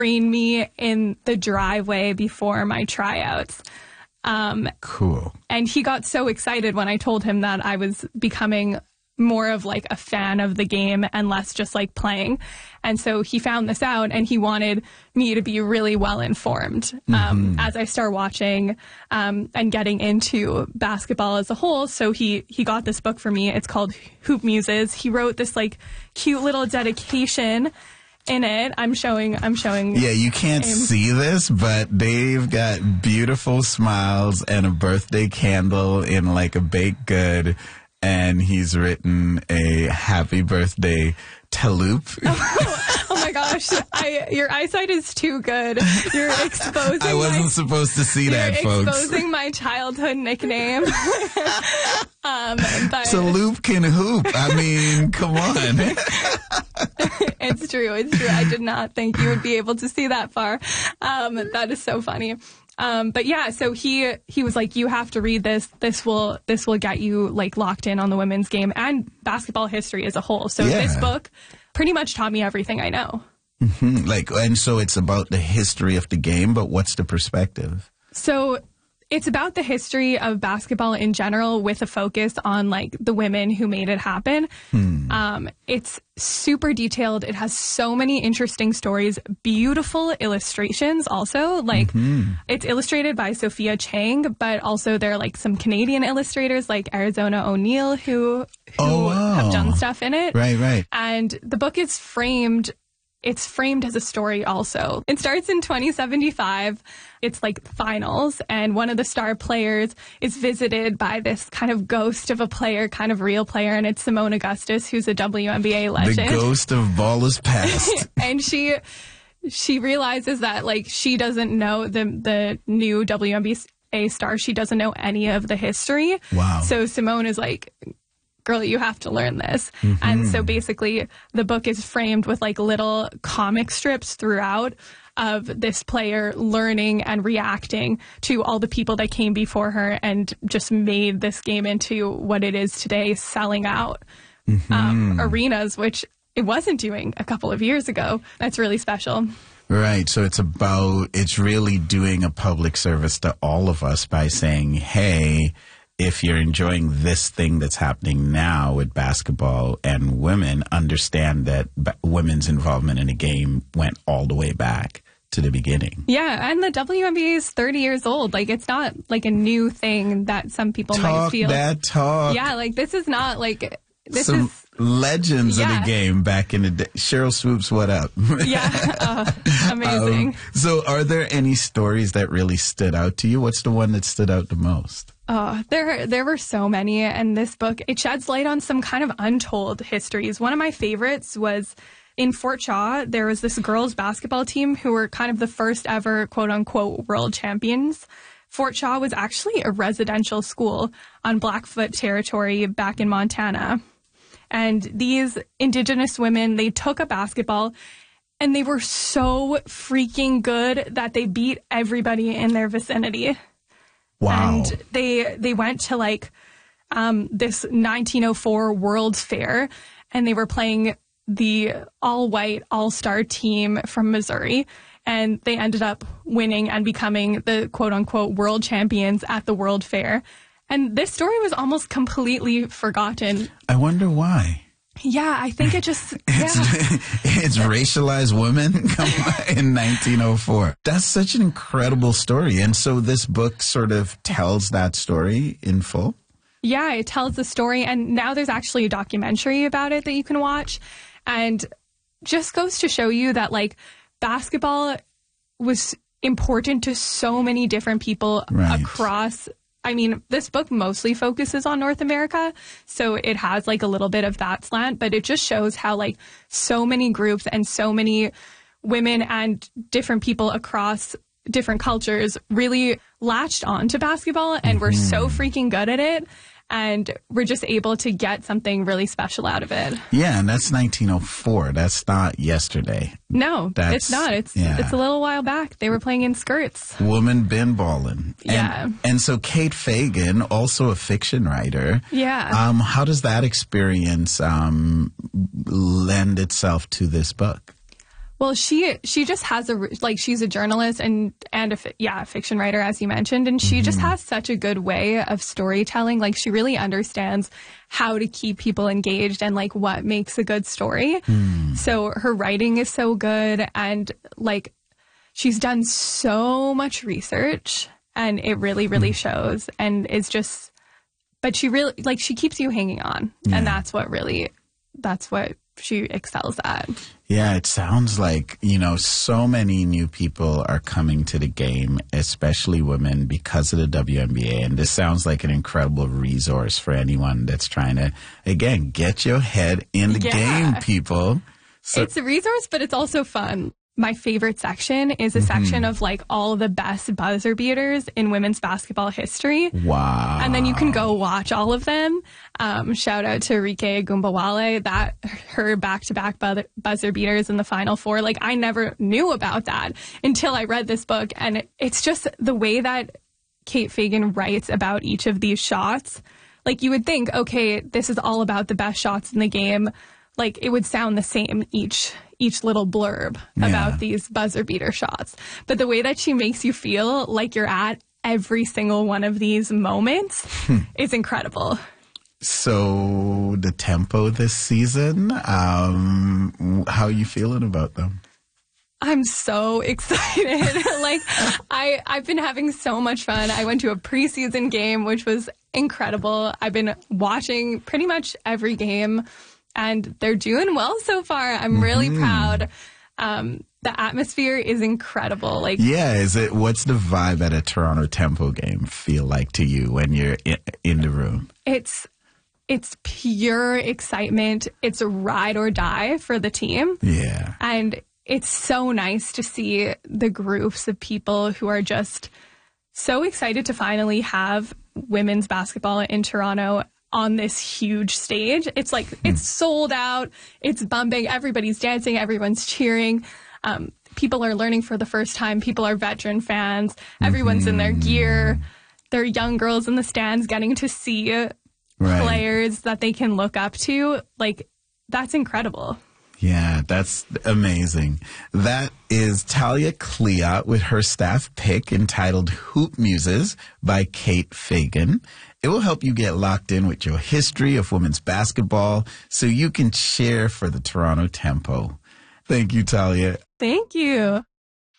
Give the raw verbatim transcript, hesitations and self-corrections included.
screen me in the driveway before my tryouts. Um, cool. And he got so excited when I told him that I was becoming more of like a fan of the game and less just like playing. And so he found this out and he wanted me to be really well informed um, mm-hmm. as I start watching um, and getting into basketball as a whole. So he, he got this book for me. It's called Hoop Muses. He wrote this like cute little dedication in it. I'm showing, I'm showing. Yeah, you can't him. see this, but Dave got beautiful smiles and a birthday candle in like a baked good. And he's written a happy birthday Taloop. Oh, oh my gosh. I, your eyesight is too good. You're exposing I wasn't my, supposed to see that, you're folks. exposing my childhood nickname. um, but Taloop can hoop. I mean, come on. It's true. It's true. I did not think you would be able to see that far. Um, that is so funny. Um, but yeah, so he, he was like, you have to read this. This will, this will get you like locked in on the women's game and basketball history as a whole. So yeah. this book pretty much taught me everything I know. Mm-hmm. Like, and so it's about the history of the game, but what's the perspective? So it's about the history of basketball in general with a focus on like the women who made it happen. Hmm. Um, it's super detailed. It has so many interesting stories, beautiful illustrations also. Like mm-hmm. it's illustrated by Sophia Chang, but also there are like some Canadian illustrators like Arizona O'Neill who, who oh, wow. have done stuff in it. Right, right. And the book is framed It's framed as a story also. It starts in twenty seventy-five. It's like finals, and one of the star players is visited by this kind of ghost of a player, kind of real player, and it's Seimone Augustus, who's a W N B A legend. The ghost of Ballers Past. And she she realizes that like she doesn't know the the new W N B A star. She doesn't know any of the history. Wow. So Seimone is like, girl, you have to learn this. Mm-hmm. And so basically the book is framed with like little comic strips throughout of this player learning and reacting to all the people that came before her and just made this game into what it is today, selling out mm-hmm. um, arenas, which it wasn't doing a couple of years ago. That's really special. Right. So it's about, it's really doing a public service to all of us by saying, hey, if you're enjoying this thing that's happening now with basketball and women, understand that b- women's involvement in a game went all the way back to the beginning. Yeah, and the W N B A is thirty years old. Like, it's not like a new thing that some people talk might feel. that talk. Yeah, like, this is not like... This Some is legends yeah. of the game back in the day. Cheryl Swoops, what up? Yeah, uh, amazing. Um, so are there any stories that really stood out to you? What's the one that stood out the most? Oh, there there were so many, and this book, it sheds light on some kind of untold histories. One of my favorites was in Fort Shaw. There was this girls basketball team who were kind of the first ever quote-unquote world champions. Fort Shaw was actually a residential school on Blackfoot territory back in Montana. And these Indigenous women, they took a basketball and they were so freaking good that they beat everybody in their vicinity. Wow. And they they went to like um, this nineteen oh four World's Fair, and they were playing the all-white all-star team from Missouri. And they ended up winning and becoming the quote-unquote world champions at the World Fair. And this story was almost completely forgotten. I wonder why. Yeah, I think it just... It's, yeah. it's racialized women in nineteen oh four. That's such an incredible story. And so this book sort of tells that story in full? Yeah, it tells the story. And now there's actually a documentary about it that you can watch. And just goes to show you that, like, basketball was important to so many different people right. across... I mean, this book mostly focuses on North America, so it has like a little bit of that slant, but it just shows how like so many groups and so many women and different people across different cultures really latched on to basketball and mm-hmm. were so freaking good at it. And we're just able to get something really special out of it. Yeah, and that's nineteen oh four. That's not yesterday. No, that's, it's not. It's yeah. it's a little while back. They were playing in skirts. Woman been ballin'. And, yeah. And so Kate Fagan, also a fiction writer. Yeah. Um, how does that experience um, lend itself to this book? Well, she she just has a like she's a journalist and and a fi- yeah a fiction writer, as you mentioned, and she mm-hmm. just has such a good way of storytelling. Like she really understands how to keep people engaged and like what makes a good story. Mm. So her writing is so good, and like she's done so much research, and it really really mm. shows. And it's just, but she really like she keeps you hanging on, yeah. and that's what really that's what. she excels at. Yeah, it sounds like, you know, so many new people are coming to the game, especially women, because of the W N B A. And this sounds like an incredible resource for anyone that's trying to, again, get your head in the yeah. game, people. So- it's a resource, but it's also fun. My favorite section is a mm-hmm. section of like all the best buzzer beaters in women's basketball history. Wow. And then you can go watch all of them. Um, shout out to Rike Gumbawale, that her back-to-back bu- buzzer beaters in the Final Four. Like I never knew about that until I read this book. And it's just the way that Kate Fagan writes about each of these shots. Like you would think, okay, this is all about the best shots in the game. Like it would sound the same each each little blurb yeah. about these buzzer beater shots. But the way that she makes you feel like you're at every single one of these moments is incredible. So the tempo this season, um, how are you feeling about them? I'm so excited. like I, I've been having so much fun. I went to a preseason game, which was incredible. I've been watching pretty much every game. And they're doing well so far. I'm really mm-hmm. proud. Um, the atmosphere is incredible. Like, yeah, is it? What's the vibe at a Toronto Tempo game feel like to you when you're in, in the room? It's it's pure excitement. It's a ride or die for the team. Yeah, and it's so nice to see the groups of people who are just so excited to finally have women's basketball in Toronto on this huge stage. It's like, it's sold out, it's bumping, everybody's dancing, everyone's cheering. Um, people are learning for the first time. People are veteran fans. Everyone's mm-hmm. in their gear. There are young girls in the stands getting to see right. players that they can look up to. Like, that's incredible. Yeah, that's amazing. That is Talia Clea with her staff pick entitled Hoop Muses by Kate Fagan. It will help you get locked in with your history of women's basketball so you can cheer for the Toronto Tempo. Thank you, Talia. Thank you.